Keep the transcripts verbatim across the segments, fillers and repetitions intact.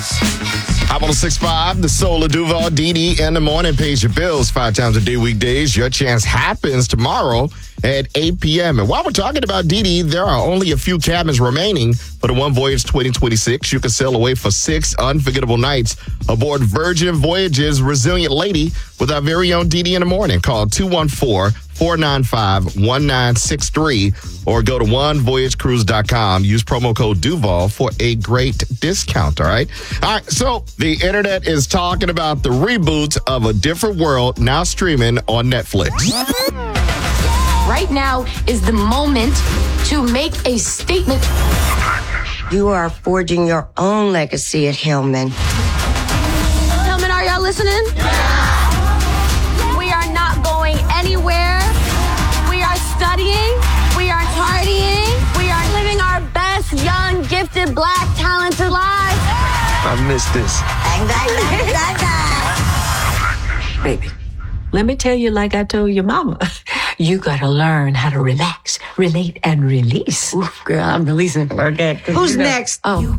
Hot one oh six point five, the soul of Duval, D D in the morning, pays your bills five times a day weekdays. Your chance happens tomorrow at eight p.m. And while we're talking about D D, there are only a few cabins remaining for the One Voyage twenty twenty-six. You can sail away for six unforgettable nights aboard Virgin Voyages Resilient Lady with our very own D D in the morning. Call two one four, four nine five, one nine six three or go to one voyage cruise dot com. Use promo code Duval for a great discount, all right? All right, so the internet is talking about the reboot of A Different World, now streaming on Netflix. Right now is the moment to make a statement. You are forging your own legacy at Hillman. Hillman, are y'all listening? We are not going anywhere. We are studying. We are partying. We are living our best, young, gifted, black, talented lives. I miss this. Baby, let me tell you like I told your mama. You gotta learn how to relax, relate, and release. Oof, girl, I'm releasing. Okay. Who's next? Oh.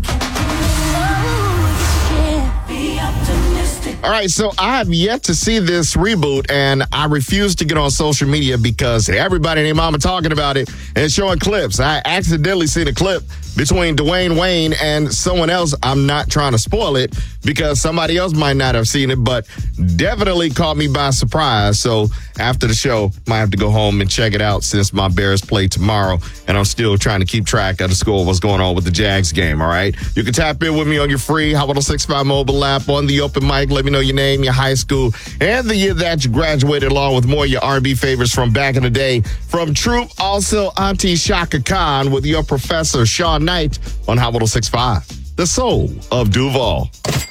All right, so I have yet to see this reboot, and I refuse to get on social media because everybody and their mama talking about it and showing clips. I accidentally seen a clip between Dwayne Wayne and someone else. I'm not trying to spoil it because somebody else might not have seen it, but definitely caught me by surprise. So after the show, might have to go home and check it out since my Bears play tomorrow, and I'm still trying to keep track of the score, what's going on with the Jags game, all right? You can tap in with me on your free Hot one oh six point five mobile app on the open mic. Let me know your name, your high school, and the year that you graduated, along with more of your R and B favorites from back in the day. From Troop, also Auntie Shaka Khan with your professor, Sean Knight, on Hot one oh six point five, the soul of Duval.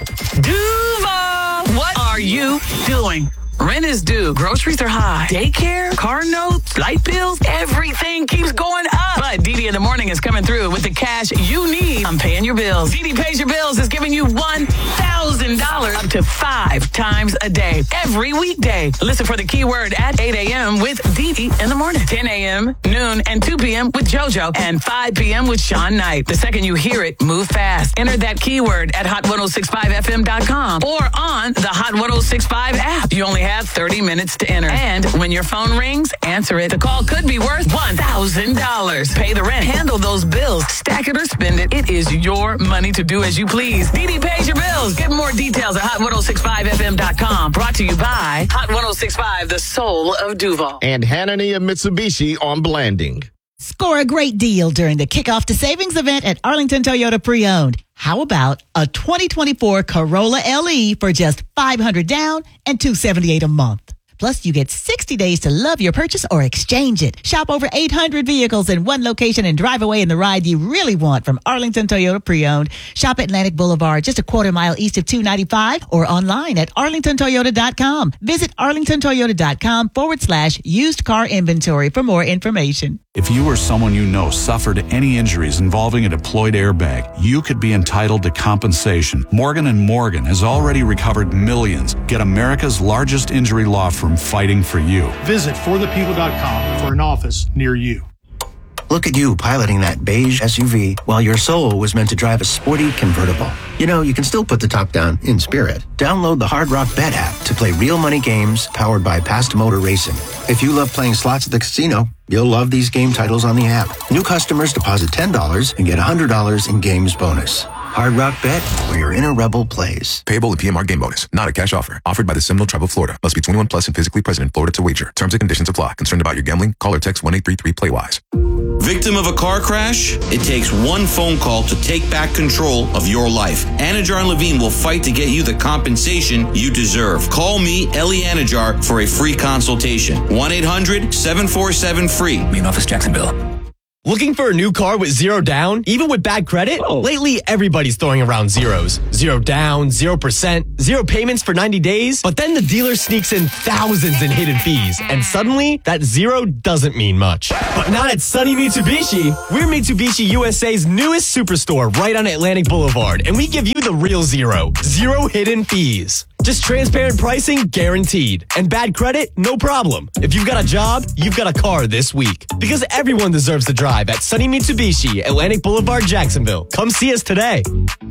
Duval, what are you doing? Rent is due. Groceries are high. Daycare, car notes, light bills, everything keeps going up. But D D in the morning is coming through with the cash you need. I'm paying your bills. D D Pays Your Bills is giving you one thousand dollars up to five times a day, every weekday. Listen for the keyword at eight a.m. with D D in the morning. ten a.m., noon, and two p.m. with JoJo, and five p.m. with Sean Knight. The second you hear it, move fast. Enter that keyword at hot ten sixty-five f m dot com or on the Hot ten sixty-five app. You only have thirty minutes to enter. And when your phone rings, answer it. The call could be worth one thousand dollars. Pay the rent, handle those bills, stack it or spend it. It is your money to do as you please. D D Pays Your Bills. Get more details at hot ten sixty-five f m dot com. Brought to you by Hot ten sixty-five, the soul of Duval. And Hanani and Mitsubishi on blending. Score a great deal during the Kickoff to Savings event at Arlington Toyota Pre-Owned. How about a twenty twenty-four Corolla L E for just five hundred dollars down and two hundred seventy-eight dollars a month? Plus, you get sixty days to love your purchase or exchange it. Shop over eight hundred vehicles in one location and drive away in the ride you really want from Arlington Toyota Pre-Owned. Shop at Atlantic Boulevard, just a quarter mile east of two ninety-five, or online at arlington toyota dot com. Visit arlington toyota dot com forward slash used car inventory for more information. If you or someone you know suffered any injuries involving a deployed airbag, you could be entitled to compensation. Morgan and Morgan has already recovered millions. Get America's largest injury law firm fighting for you. Visit for the people dot com for an office near you. Look at you piloting that beige S U V while your soul was meant to drive a sporty convertible. You know, you can still put the top down in spirit. Download the Hard Rock Bet app to play real money games powered by Past Motor Racing. If you love playing slots at the casino, you'll love these game titles on the app. New customers deposit ten dollars and get one hundred dollars in games bonus. Hard Rock Bet, where your inner rebel plays. Payable in P M R game bonus. Not a cash offer. Offered by the Seminole Tribe of Florida. Must be twenty-one plus and physically present in Florida to wager. Terms and conditions apply. Concerned about your gambling? Call or text one eight three three play wise. Victim of a car crash? It takes one phone call to take back control of your life. Anajar and Levine will fight to get you the compensation you deserve. Call me, Ellie Anajar, for a free consultation. one eight hundred seven four seven free. Main office, Jacksonville. Looking for a new car with zero down, even with bad credit? Oh. Lately, everybody's throwing around zeros. Zero down, zero percent, zero payments for ninety days. But then the dealer sneaks in thousands in hidden fees. And suddenly, that zero doesn't mean much. But not at Sunny Mitsubishi. We're Mitsubishi U S A's newest superstore right on Atlantic Boulevard. And we give you the real zero. Zero hidden fees. Just transparent pricing guaranteed. And bad credit, no problem. If you've got a job, you've got a car this week. Because everyone deserves to drive at Sunny Mitsubishi, Atlantic Boulevard, Jacksonville. Come see us today.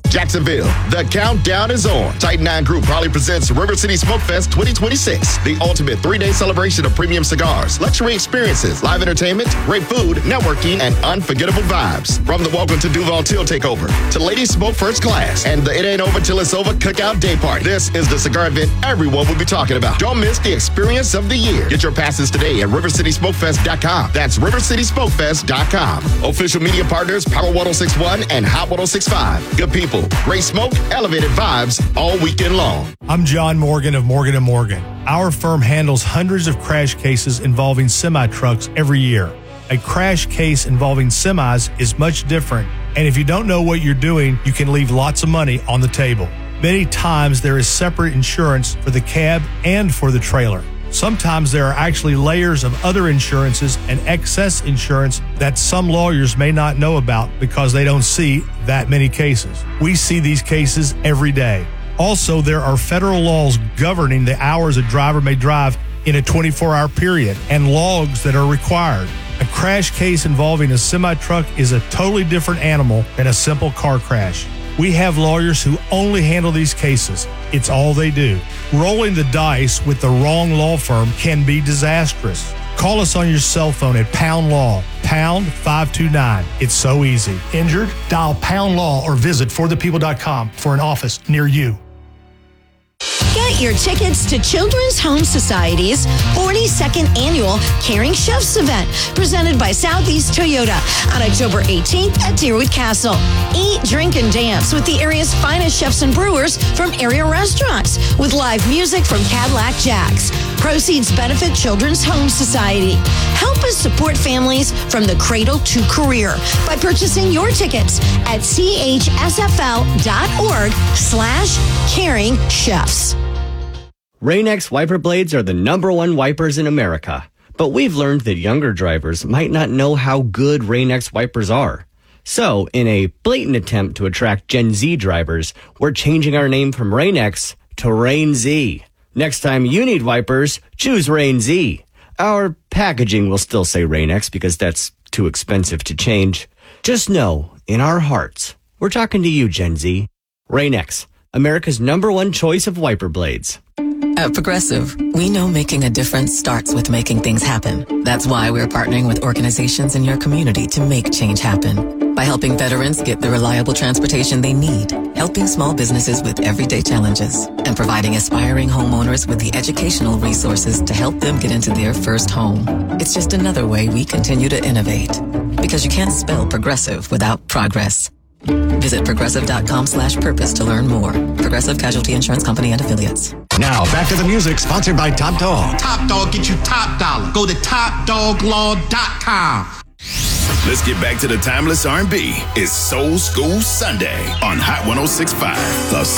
Jacksonville, the countdown is on. Titan nine Group proudly presents River City Smoke Fest twenty twenty-six, the ultimate three-day celebration of premium cigars, luxury experiences, live entertainment, great food, networking, and unforgettable vibes. From the Welcome to Duval Till Takeover to Ladies Smoke First Class and the It Ain't Over Till It's Over Cookout Day Party. This is the cigar event everyone will be talking about. Don't miss the experience of the year. Get your passes today at river city smoke fest dot com. That's river city smoke fest dot com. Official media partners, Power one oh six point one and Hot one oh six point five. Good people, great smoke, elevated vibes all weekend long. I'm John Morgan of Morgan and Morgan. Our firm handles hundreds of crash cases involving semi-trucks every year. A crash case involving semis is much different, and if you don't know what you're doing, you can leave lots of money on the table. Many times there is separate insurance for the cab and for the trailer. Sometimes there are actually layers of other insurances and excess insurance that some lawyers may not know about because they don't see that many cases. We see these cases every day. Also, there are federal laws governing the hours a driver may drive in a twenty-four hour period and logs that are required. A crash case involving a semi-truck is a totally different animal than a simple car crash. We have lawyers who only handle these cases. It's all they do. Rolling the dice with the wrong law firm can be disastrous. Call us on your cell phone at Pound Law, pound five two nine. It's so easy. Injured? Dial Pound Law or visit for the people dot com for an office near you. Get your tickets to Children's Home Society's forty-second Annual Caring Chefs event, presented by Southeast Toyota on October eighteenth at Deerwood Castle. Eat, drink, and dance with the area's finest chefs and brewers from area restaurants, with live music from Cadillac Jacks. Proceeds benefit Children's Home Society. Help us support families from the cradle to career by purchasing your tickets at c h s f l dot org slash caring chefs. Rain-X wiper blades are the number one wipers in America, but we've learned that younger drivers might not know how good Rain-X wipers are. So, in a blatant attempt to attract Gen Z drivers, we're changing our name from Rain-X to Rain-Z. Next time you need wipers, choose Rain-Z. Our packaging will still say Rain-X because that's too expensive to change. Just know, in our hearts, we're talking to you, Gen Z. Rain-X, America's number one choice of wiper blades. At Progressive, we know making a difference starts with making things happen. That's why we're partnering with organizations in your community to make change happen. By helping veterans get the reliable transportation they need, helping small businesses with everyday challenges, and providing aspiring homeowners with the educational resources to help them get into their first home. It's just another way we continue to innovate. Because you can't spell progressive without progress. Visit progressive.com slash purpose to learn more. Progressive Casualty Insurance Company and Affiliates. Now, back to the music, sponsored by Top Dog. Top Dog, get you top dollar. Go to top dog law dot com. Let's get back to the timeless R and B. It's Soul School Sunday on Hot one oh six point five. The